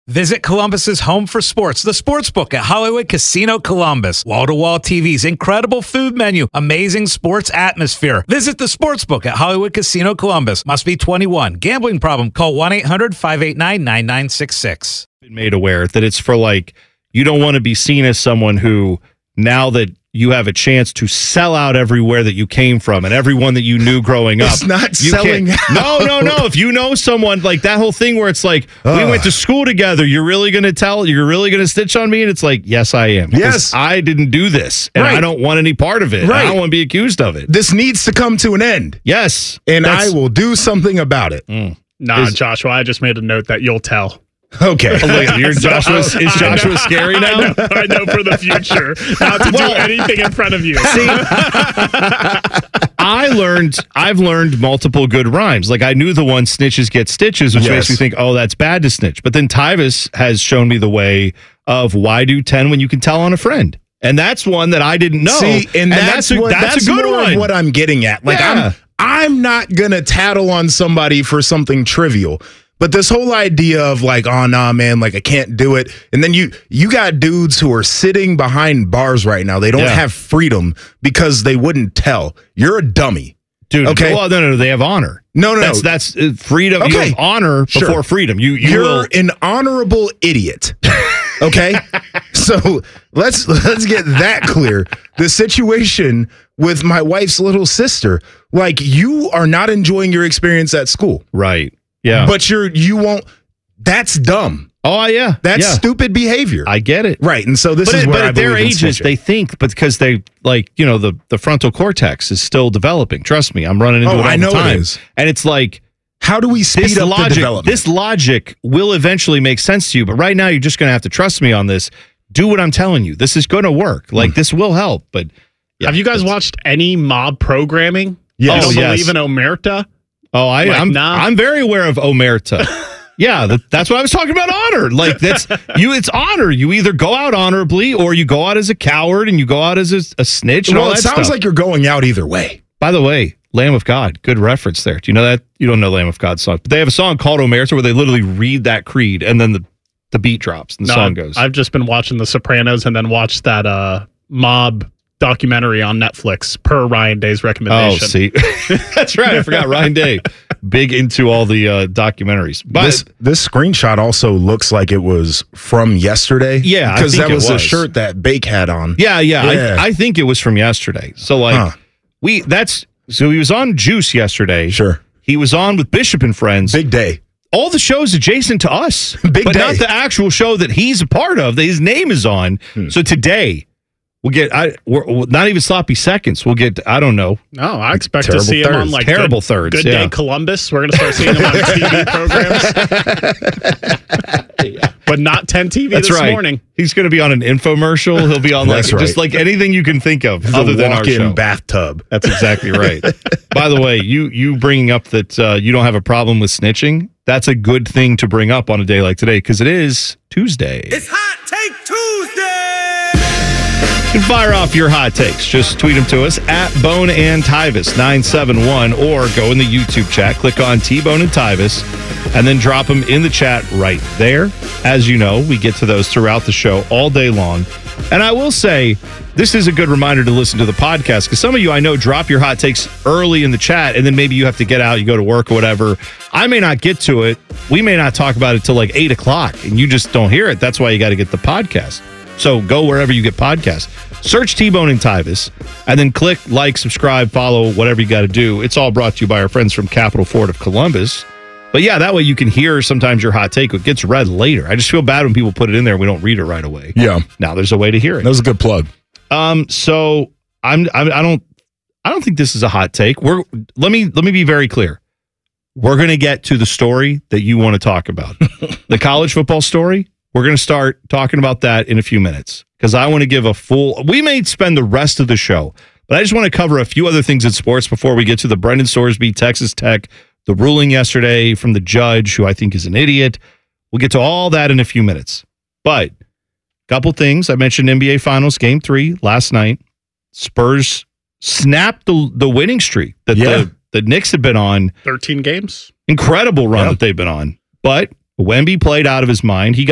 Visit Columbus's home for sports, the Sportsbook at Hollywood Casino Columbus. Wall-to-wall TVs, incredible food menu, amazing sports atmosphere. Visit the Sportsbook at Hollywood Casino Columbus. Must be 21. Gambling problem? Call 1-800-589-9966. Been made aware that it's for you don't want to be seen as someone who, now that you have a chance to sell out everywhere that you came from and everyone that you knew growing up. It's not selling out. No. If you know someone, that whole thing where it's we went to school together, you're really going to snitch on me? And it's yes, I am. Yes. I didn't do this, and I don't want any part of it. Right. I don't want to be accused of it. This needs to come to an end. Yes. And I will do something about it. Nah, Joshua, I just made a note that you'll tell. Okay. Is Joshua scary now? I know for the future not to do anything in front of you. See, I've learned multiple good rhymes. I knew the one snitches get stitches, which makes me think, that's bad to snitch. But then Tyvis has shown me the way of why do 10 when you can tell on a friend. And that's one that I didn't know. See, and that's a good one. Of what I'm getting at. I'm not going to tattle on somebody for something trivial. But this whole idea of oh, nah, man, I can't do it. And then you got dudes who are sitting behind bars right now. They don't have freedom because they wouldn't tell. You're a dummy. Dude, okay. Well, no, they have honor. No. That's freedom. Okay. You have honor before freedom. You're an honorable idiot. Okay? So let's get that clear. The situation with my wife's little sister, you are not enjoying your experience at school. Right. Yeah. But you won't. That's dumb. Oh, yeah. That's stupid behavior. I get it. Right. And so this is where at their ages, they think, because they the frontal cortex is still developing. Trust me, I'm running into it all the time. It is. And it's how do we speed up the development? This logic will eventually make sense to you, but right now you're just going to have to trust me on this. Do what I'm telling you. This is going to work. This will help. But have you guys watched any mob programming? Yes. You don't believe in Omerta? Oh, I'm very aware of Omerta. Yeah, that's what I was talking about. Honor, it's honor. You either go out honorably or you go out as a coward and you go out as a snitch. And all that sounds stuff. like you're going out either way. By the way, Lamb of God, good reference there. Do you know that? You don't know Lamb of God's song, but they have a song called Omerta where they literally read that creed and then the beat drops and the song goes. I've just been watching The Sopranos and then watched that mob documentary on Netflix per Ryan Day's recommendation. Oh, see, that's right. I forgot Ryan Day, big into all the documentaries. But this screenshot also looks like it was from yesterday. Yeah, because that was a shirt that Bake had on. Yeah. I think it was from yesterday. So he was on Juice yesterday. Sure, he was on with Bishop and Friends. Big day. All the shows adjacent to us, but not the actual show that he's a part of. That his name is on. So today. We'll get we're not even sloppy seconds. We'll get I don't know. No, I expect to see him on terrible thirds. Good Day Columbus. We're going to start seeing him on TV programs, but not 10 TV That's this right. morning. He's going to be on an infomercial. He'll be on just anything you can think of other than our show. Bathtub. That's exactly right. By the way, you bringing up that you don't have a problem with snitching. That's a good thing to bring up on a day like today because it is Tuesday. It's Hot Take Tuesday. You can fire off your hot takes. Just tweet them to us at Bone and Tyvis 971 or go in the YouTube chat, click on T-Bone and Tyvis, and then drop them in the chat right there. As you know, we get to those throughout the show all day long. And I will say, this is a good reminder to listen to the podcast because some of you I know drop your hot takes early in the chat and then maybe you have to get out, you go to work or whatever. I may not get to it. We may not talk about it till 8 o'clock and you just don't hear it. That's why you got to get the podcast. So go wherever you get podcasts. Search T-Bone and Tyvis, and then click like, subscribe, follow, whatever you got to do. It's all brought to you by our friends from Capital Ford of Columbus. But yeah, that way you can hear sometimes your hot take. It gets read later. I just feel bad when people put it in there and we don't read it right away. Yeah. Now there's a way to hear it. That was a good plug. So I don't think this is a hot take. Let me be very clear. We're going to get to the story that you want to talk about. The college football story. We're going to start talking about that in a few minutes because I want to give a full. We may spend the rest of the show, but I just want to cover a few other things in sports before we get to the Brendan Sorsby, Texas Tech, the ruling yesterday from the judge, who I think is an idiot. We'll get to all that in a few minutes. But a couple things. I mentioned NBA Finals Game 3 last night. Spurs snapped the winning streak that the Knicks have been on. 13 games. Incredible run that they've been on. But Wemby played out of his mind. He got